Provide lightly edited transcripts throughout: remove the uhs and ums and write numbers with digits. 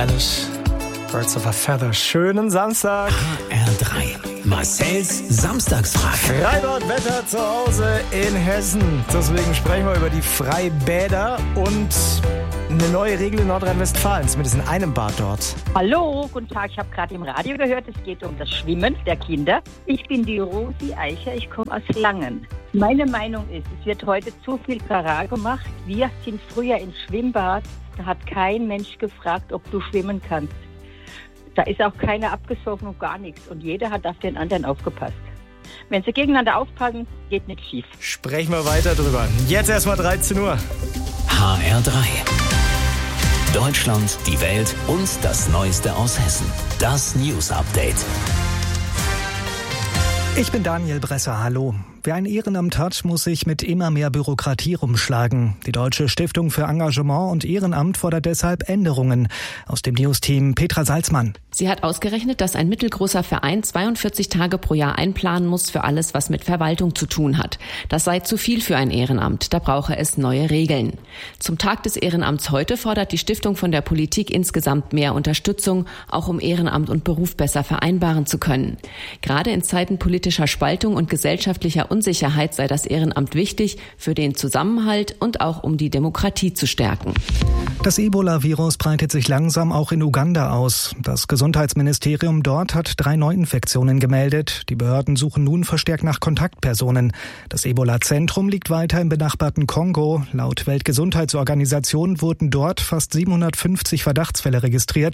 Eilish, Birds of a Feather. Schönen Samstag. HR3, Marcells Samstagsfrage. Freibadwetter zu Hause in Hessen. Deswegen sprechen wir über die Freibäder und eine neue Regel in Nordrhein-Westfalen, zumindest in einem Bad dort. Hallo, guten Tag. Ich habe gerade im Radio gehört, es geht um das Schwimmen der Kinder. Ich bin die Rosi Eicher, ich komme aus Langen. Meine Meinung ist, es wird heute zu viel Trara gemacht. Wir sind früher ins Schwimmbad, da hat kein Mensch gefragt, ob du schwimmen kannst. Da ist auch keiner abgesoffen und gar nichts. Und jeder hat auf den anderen aufgepasst. Wenn sie gegeneinander aufpassen, geht nichts schief. Sprechen wir weiter drüber. Jetzt erstmal 13 Uhr. HR3. Deutschland, die Welt und das Neueste aus Hessen. Das News Update. Ich bin Daniel Bresser, hallo. Wer ein Ehrenamt hat, muss sich mit immer mehr Bürokratie rumschlagen. Die Deutsche Stiftung für Engagement und Ehrenamt fordert deshalb Änderungen. Aus dem News-Team Petra Salzmann. Sie hat ausgerechnet, dass ein mittelgroßer Verein 42 Tage pro Jahr einplanen muss für alles, was mit Verwaltung zu tun hat. Das sei zu viel für ein Ehrenamt, da brauche es neue Regeln. Zum Tag des Ehrenamts heute fordert die Stiftung von der Politik insgesamt mehr Unterstützung, auch um Ehrenamt und Beruf besser vereinbaren zu können. Gerade in Zeiten politischer Spaltung und gesellschaftlicher Unsicherheit sei das Ehrenamt wichtig für den Zusammenhalt und auch um die Demokratie zu stärken. Das Ebola-Virus breitet sich langsam auch in Uganda aus. Das Gesundheitsministerium dort hat 3 Neuinfektionen gemeldet. Die Behörden suchen nun verstärkt nach Kontaktpersonen. Das Ebola-Zentrum liegt weiter im benachbarten Kongo. Laut Weltgesundheitsorganisation wurden dort fast 750 Verdachtsfälle registriert.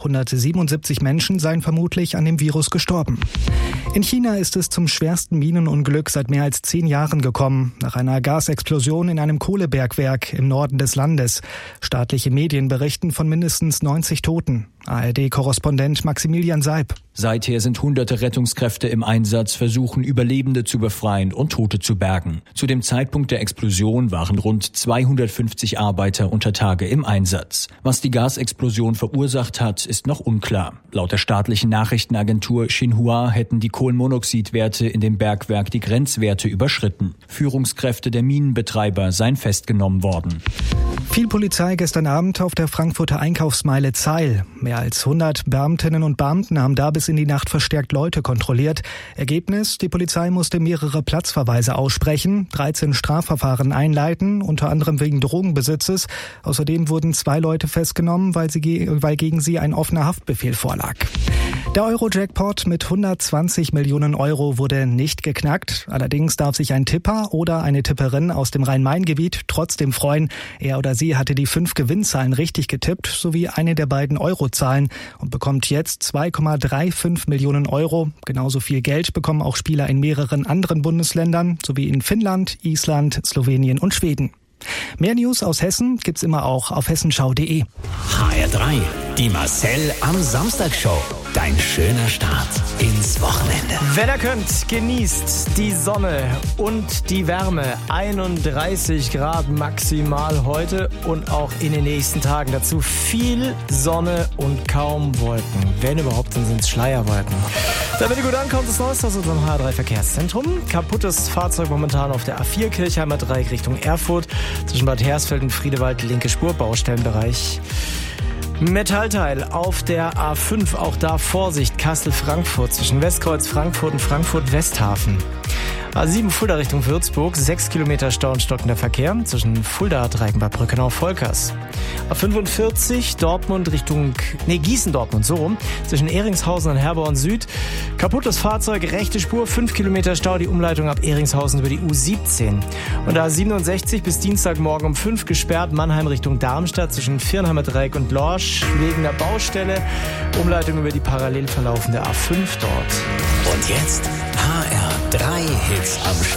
177 Menschen seien vermutlich an dem Virus gestorben. In China ist es zum schwersten Minenunglück seit mehr als 10 Jahren gekommen. Nach einer Gasexplosion in einem Kohlebergwerk im Norden des Landes. Staatliche Medien berichten von mindestens 90 Toten. ARD-Korrespondent Maximilian Seib. Seither sind hunderte Rettungskräfte im Einsatz, versuchen Überlebende zu befreien und Tote zu bergen. Zu dem Zeitpunkt der Explosion waren rund 250 Arbeiter unter Tage im Einsatz. Was die Gasexplosion verursacht hat, ist noch unklar. Laut der staatlichen Nachrichtenagentur Xinhua hätten die Kohlenmonoxidwerte in dem Bergwerk die Grenzwerte überschritten. Führungskräfte der Minenbetreiber seien festgenommen worden. Viel Polizei gestern Abend auf der Frankfurter Einkaufsmeile Zeil. Mehr als 100 Beamtinnen und Beamten haben da bis in die Nacht verstärkt Leute kontrolliert. Ergebnis: Die Polizei musste mehrere Platzverweise aussprechen, 13 Strafverfahren einleiten, unter anderem wegen Drogenbesitzes. Außerdem wurden 2 Leute festgenommen, weil gegen sie ein offener Haftbefehl vorlag. Der Euro-Jackpot mit 120 Millionen Euro wurde nicht geknackt. Allerdings darf sich ein Tipper oder eine Tipperin aus dem Rhein-Main-Gebiet trotzdem freuen. Er oder sie hatte die 5 Gewinnzahlen richtig getippt, sowie eine der beiden Eurozahlen und bekommt jetzt 2,35 Millionen Euro. Genauso viel Geld bekommen auch Spieler in mehreren anderen Bundesländern, sowie in Finnland, Island, Slowenien und Schweden. Mehr News aus Hessen gibt's immer auch auf hessenschau.de. HR3, die Marcel am Samstag-Show. Dein schöner Start ins Wochenende. Wenn ihr könnt, genießt die Sonne und die Wärme. 31 Grad maximal heute und auch in den nächsten Tagen. Dazu viel Sonne und kaum Wolken. Wenn überhaupt, dann sind es Schleierwolken. Damit ihr gut ankommt, das Neueste aus unserem HR3-Verkehrszentrum. Kaputtes Fahrzeug momentan auf der A4 Kirchheimer Dreieck Richtung Erfurt. Zwischen Bad Hersfeld und Friedewald, linke Spur, Baustellenbereich. Metallteil auf der A5, auch da Vorsicht, Kassel-Frankfurt zwischen Westkreuz Frankfurt und Frankfurt-Westhafen. A7 Fulda Richtung Würzburg, 6 Kilometer Stau und stockender Verkehr zwischen Fulda, Dreieckbad, Brückenau-Volkers. A45 Gießen-Dortmund, so rum, zwischen Ehringshausen und Herborn Süd. Kaputtes Fahrzeug, rechte Spur, 5 Kilometer Stau, die Umleitung ab Ehringshausen über die U17. Und A67 bis Dienstagmorgen um 5 gesperrt, Mannheim Richtung Darmstadt zwischen Viernheimer Dreieck und Lorsch, wegen der Baustelle. Umleitung über die parallel verlaufende A5 dort. Und jetzt HR3 Hits am